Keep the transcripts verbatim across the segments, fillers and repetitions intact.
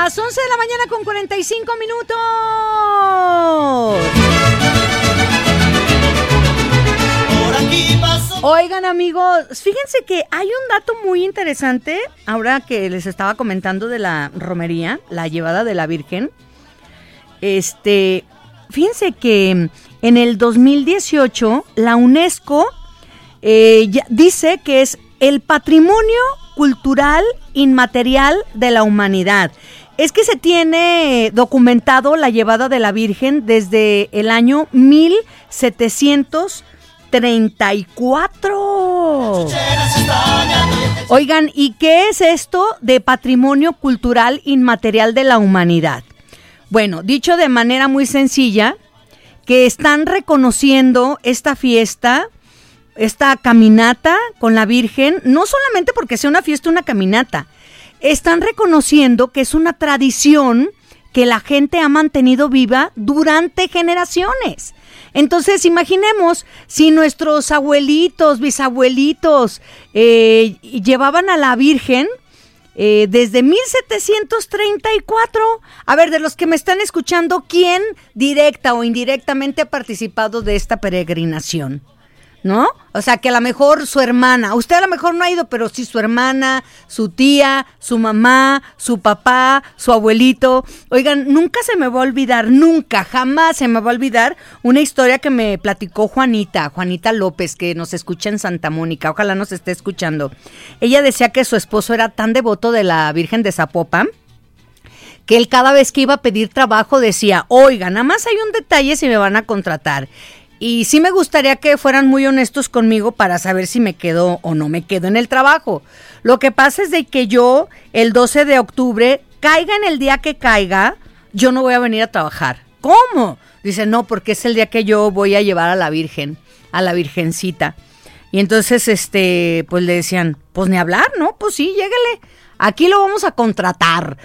Las once de la mañana con cuarenta y cinco minutos. Oigan, amigos, fíjense que hay un dato muy interesante ahora que les estaba comentando de la romería, la llevada de la Virgen. Este, fíjense que en el dos mil dieciocho la UNESCO eh, ya dice que es el patrimonio cultural inmaterial de la humanidad. Es que se tiene documentado la llevada de la Virgen desde el año mil setecientos treinta y cuatro. Oigan, ¿y qué es esto de patrimonio cultural inmaterial de la humanidad? Bueno, dicho de manera muy sencilla, que están reconociendo esta fiesta, esta caminata con la Virgen, no solamente porque sea una fiesta, una caminata, están reconociendo que es una tradición que la gente ha mantenido viva durante generaciones. Entonces, imaginemos si nuestros abuelitos, bisabuelitos eh, llevaban a la Virgen eh, desde mil setecientos treinta y cuatro. A ver, de los que me están escuchando, ¿quién directa o indirectamente ha participado de esta peregrinación? ¿No? O sea, que a lo mejor su hermana, usted a lo mejor no ha ido, pero sí su hermana, su tía, su mamá, su papá, su abuelito. Oigan, nunca se me va a olvidar, nunca, jamás se me va a olvidar una historia que me platicó Juanita, Juanita López, que nos escucha en Santa Mónica, ojalá nos esté escuchando. Ella decía que su esposo era tan devoto de la Virgen de Zapopan, que él cada vez que iba a pedir trabajo decía, oiga, nada más hay un detalle si me van a contratar. Y sí me gustaría que fueran muy honestos conmigo para saber si me quedo o no me quedo en el trabajo. Lo que pasa es de que yo, el doce de octubre, caiga en el día que caiga, yo no voy a venir a trabajar. ¿Cómo? Dice, no, porque es el día que yo voy a llevar a la Virgen, a la Virgencita. Y entonces, este, pues le decían, pues ni hablar, ¿no? Pues sí, llégale. Aquí lo vamos a contratar.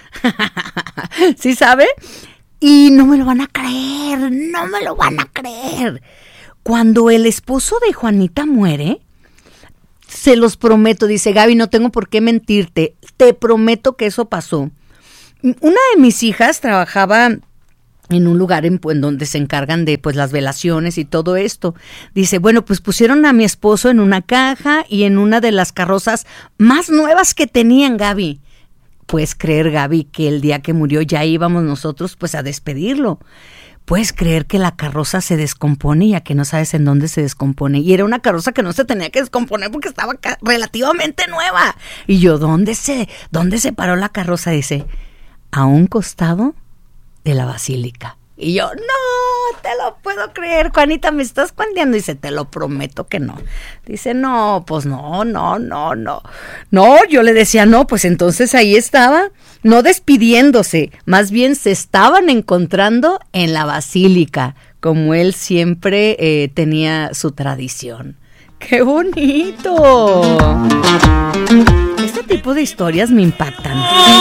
¿Sí sabe? Y no me lo van a creer, no me lo van a creer. Cuando el esposo de Juanita muere, se los prometo, dice Gaby, no tengo por qué mentirte, te prometo que eso pasó. Una de mis hijas trabajaba en un lugar en, en donde se encargan de pues las velaciones y todo esto. Dice, bueno, pues pusieron a mi esposo en una caja y en una de las carrozas más nuevas que tenían, Gaby. Puedes creer, Gaby, que el día que murió ya íbamos nosotros pues a despedirlo. Puedes creer que la carroza se descompone ya que no sabes en dónde se descompone. Y era una carroza que no se tenía que descomponer porque estaba ca- relativamente nueva. Y yo, ¿dónde se, dónde se paró la carroza? Dice, a un costado de la basílica. Y yo, no, te lo puedo creer, Juanita, me estás cuenteando. Dice, te lo prometo que no. Dice, no, pues no, no, no, no. No, yo le decía, no, pues entonces ahí estaba, no despidiéndose, más bien se estaban encontrando en la basílica, como él siempre eh, tenía su tradición. ¡Qué bonito! Este tipo de historias me impactan.